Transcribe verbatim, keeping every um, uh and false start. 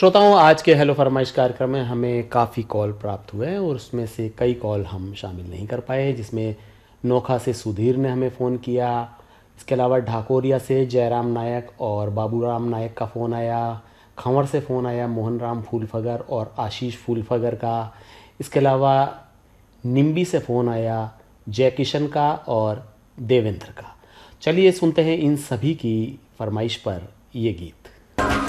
श्रोताओं, आज के हेलो फरमाइश कार्यक्रम में हमें काफ़ी कॉल प्राप्त हुए और उसमें से कई कॉल हम शामिल नहीं कर पाए, जिसमें नोखा से सुधीर ने हमें फ़ोन किया। इसके अलावा ढाकोरिया से जयराम नायक और बाबूराम नायक का फ़ोन आया। खंवर से फ़ोन आया मोहन राम फूलफगर और आशीष फूलफगर का। इसके अलावा निम्बी से फ़ोन आया जय किशन का और देवेंद्र का। चलिए सुनते हैं इन सभी की फरमाइश पर ये गीत।